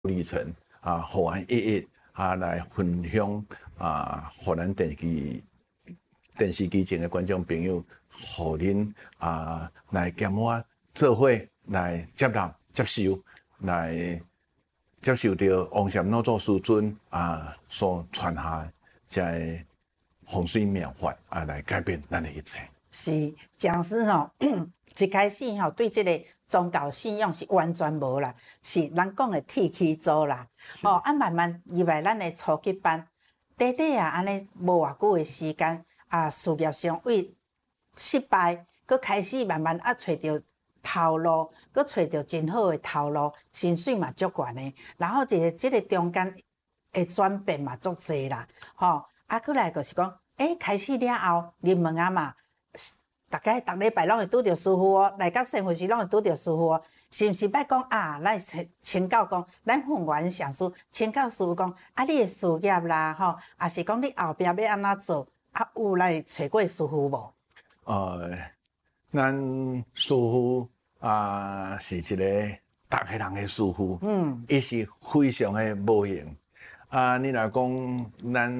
历程啊，互咱一一来分享互咱电视机前的观众朋友，互恁来减我做伙来接纳接受，来接受到王禅老祖师尊所传下这风水妙法来改变咱的一切。 是讲师吼，一开始吼对这个宗教信仰是完全无啦，是咱讲的铁器组啦。慢慢入来咱的初级班，短短安尼无偌久的时间事业上为失败，佮开始慢慢找到头路，佮找到真好的头路，薪水嘛足悬的。然后伫即个中间的转变嘛足济啦，过来就是讲，开始了后入门嘛。逐礼拜拢会拄着师傅来到圣会时拢会拄着师傅是毋是捌讲咱请教讲，咱凤元上师请教师傅讲你的事业啦也是讲你后壁要安怎做有来找过师傅无？ 咱师傅是一个逐个人的师傅，伊是非常的无形你若讲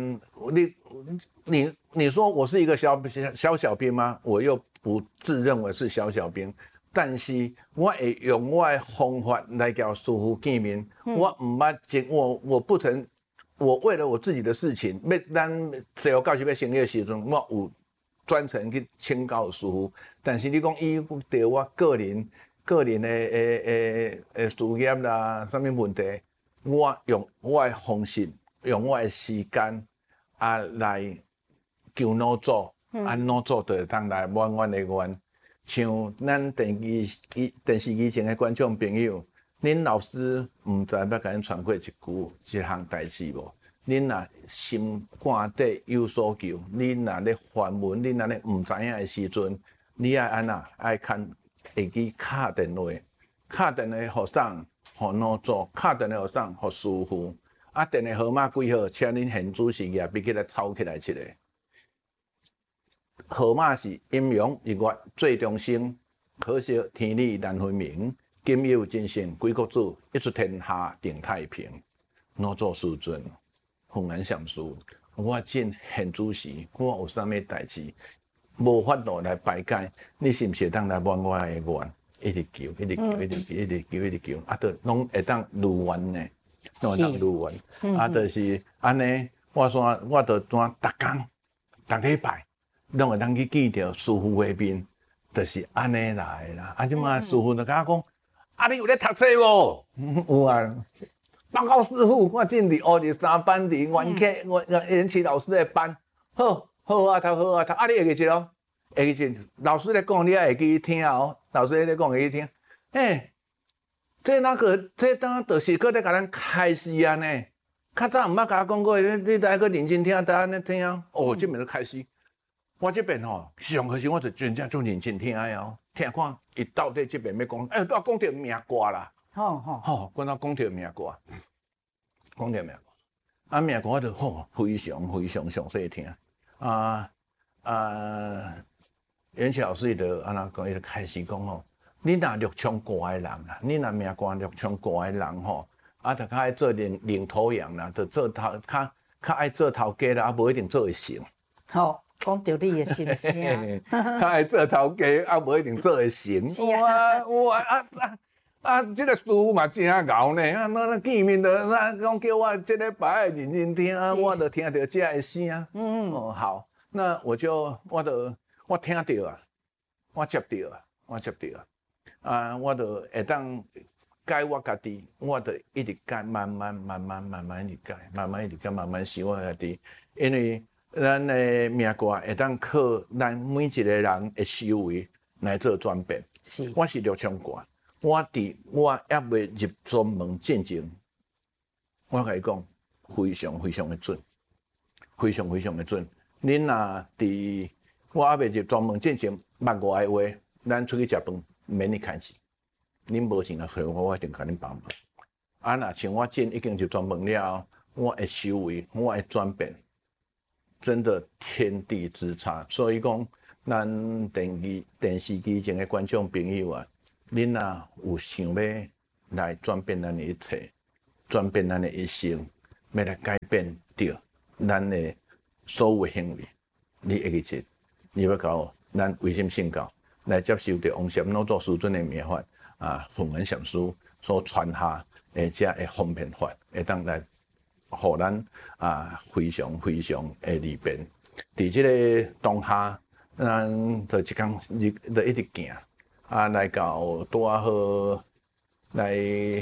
你说我是一个小兵吗？我又不自认为是小兵，但是我会用我的方法来叫师傅见面。我唔捌经我不曾，我为了我自己的事情，咱最后教师要成立的时阵，我有专程去请教师傅。但是你讲伊对我个人的事业啦，什么问题，我用我的方式，用我的时间来。求老祖，老祖就会当来满阮的愿。像咱电视机前的观众朋友，恁老师毋知要甲恁传过一项代志无？恁若心肝底有所求，恁若咧烦闷，恁若咧毋知影的时阵，你爱安那爱看会去敲电话，互谁？互老祖，敲电话互谁？互师傅。电话号码几号？请恁现主事业必起来抄起来一个。号码是阴阳日月最中生，可惜天理难分明。今有真神归国主，一出天下定太平。老祖师尊，凤元上师，我真现主时，我有啥物代志，无法度来排解，你是毋是当来满我的愿？一直求，拢会当如愿呢，拢会当如愿。就是安尼，我就怎逐工逐礼拜。拢会当去见到师傅的面，就是安尼来啦。即马师傅就甲我讲，你有咧读册无？有啊。报告师傅，我正伫学3班伫元启老师的班。好啊读。你会记咯？会记。老师咧讲，你也会记听哦。老师咧讲会记听。这当就是搁咧甲咱开示啊呢。较早毋捌甲我讲过，你来个认真听，安尼听。这边就开始。我这边上课时我就真正做认真听的听看伊到底这边要讲，我讲到命卦啦，我讲到命卦，命卦就非常详细听元启老师就安那讲，伊就开始讲你若六冲卦的人你若命卦六冲卦的人就较爱做领头羊啦，就做较爱做头家啦，无一定做会成。 讲到你的心声， 较爱做头家，无一定做会成。这个师傅嘛真牛呢，那见面就讲叫我这礼拜认真听，我就听到这个声。好，那我听到我接到我就会当改我家己，我就一直改，慢慢一直改，慢慢想我家己，因为。咱的命卦会当靠咱每一个人的修为来做转变。我是六冲卦，我还未入专门进前，我甲伊讲非常的准，非常的准。恁若伫我还未入专门进前，捌我的话，咱出去食饭免你开钱，恁无钱来找我一定甲恁帮忙。若像我已经入专门了，我的修为，我的转变。真的天地之差，所以讲，咱电视机前的观众朋友恁若有想要来转变咱的一切， 转变咱的一生，要来改变掉咱的所有行为。你会记得，你要搞咱唯心信教来接受着王禅老祖师尊的灭法弘文禅师所传下的这的方便法，会当来互咱非常非常的利便。伫这个当下，咱就一天就一直行来到拄啊好来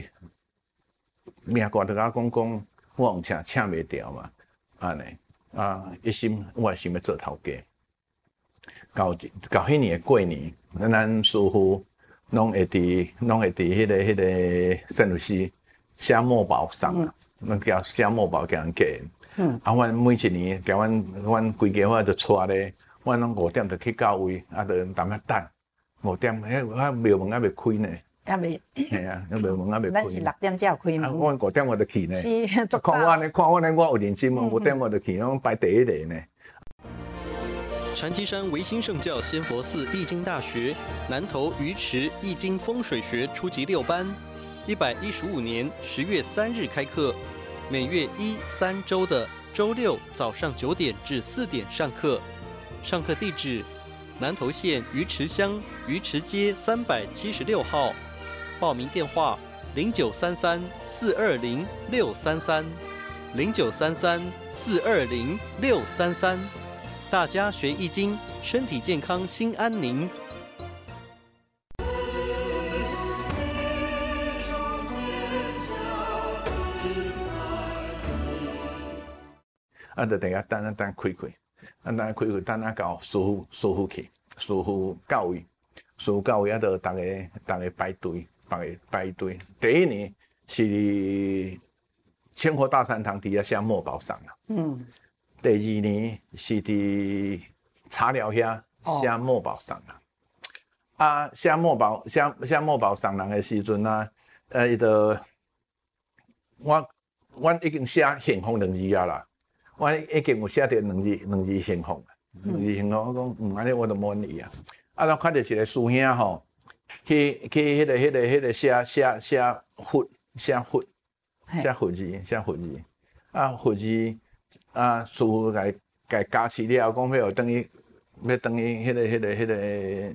命卦就甲讲，我用请袂掉嘛，安尼一心我想要做头家。到迄年的过年，咱师傅拢会伫迄个圣鲁西写墨宝送啊，咱叫写墨宝给人寄。阮每一年甲阮规家伙就带咧，阮拢5点就去到位，就淡仔等5点，庙门还未开呢。 还未， 系啊，庙门还未开。 咱是6点才有开门。 我5点我就去呢。 是， 看我呢，我有认真，5点我就去，我排第一个呢。 禅机山唯心圣教仙佛寺易经大学南投鱼池易经风水学初级6班，115年10月3日开课，每月1、3周的周六早上9点至4点上课。上课地址：南投县鱼池乡鱼池街376号。报名电话：0933-420-633，0933-420-633。大家学易经，身体健康，心安宁。 就等下等开，等到师傅去，师傅到位，就大家排队，第一年是千佛大禅堂底下写墨宝上啦。第2年是伫茶寮遐写墨宝上啦。写墨宝上人的时阵伊就我已经写幸福2字啦。我已经有写着两字幸福，2字幸福。我讲安尼我就满意啊。咱看到一个师兄吼，去迄个写佛字。佛字师傅甲加持了，讲要等于迄个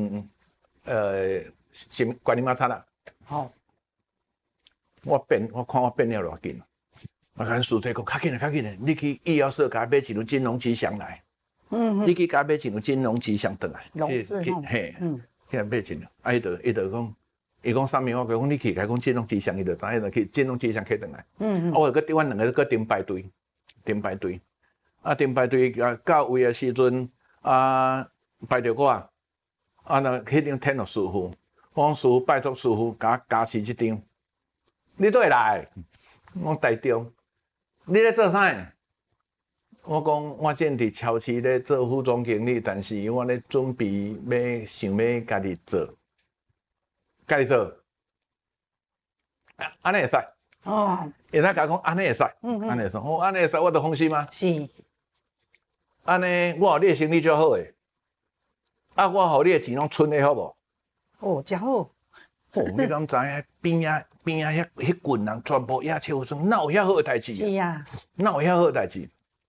什么关你妈擦啦。好，我看我变了偌紧。跟师弟讲，较紧嘞！你去医药社甲买一张金龙吉祥来。你去甲买一张金龙吉祥转来。 龙字嘿，去买一张。伊就讲，伊讲啥物？我讲你去甲讲金龙吉祥，伊就知影去金龙吉祥去转来。我就阮2个搁顶排队。顶排队到位的时阵排着我那迄张天落师傅，我讲师傅拜托师傅加持这张。你倒会来？我台中。你咧做啥？我讲我正伫超市咧做副总经理，但是我咧准备想要家己做，安尼会使。会使甲讲安尼会使，安尼会使。安尼会使，我就放心啊。 是。 安尼我互你的生意就好诶。我互你的钱拢存诶好无？ 真好。 你敢知影边仔迄群人全部野笑算，哪有遐好代志？ 是啊， 哪有遐好代志？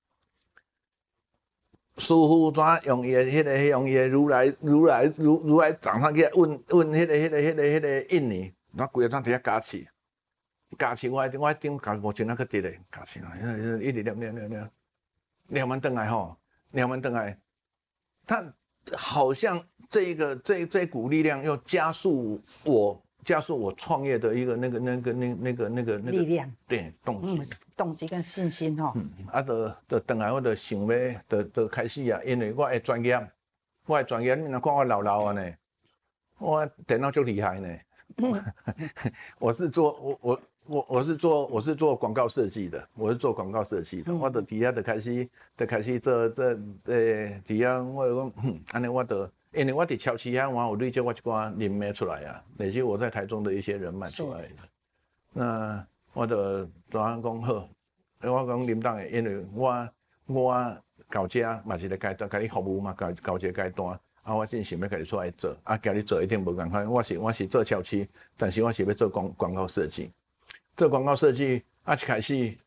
师傅怎用伊的如来掌上去问迄个印尼，那规个当伫遐加持，我一张加无钱啊，去直咧加持，一直念完转来吼，念完转来，他好像这股力量要加速我创业的一个那个力量， 对， 动机跟信心吼。 就转来我就想要，就开始啊，因为我的专业，你若看我老啊呢，我电脑就厉害呢。我是做广告设计的，我就底下就开始做底下我就讲，安尼我就。因为我伫超市遐，我有累积我一寡人脉出来啊，累积我在台中的一些人脉出来的。那我就怎样讲好？我讲林董诶，因为我到遮嘛是咧甲你服务嘛，到这阶段我真想要甲你出来做，甲你做一定无共款。我是做超市，但是我是要做广告设计。 做广告设计，一开始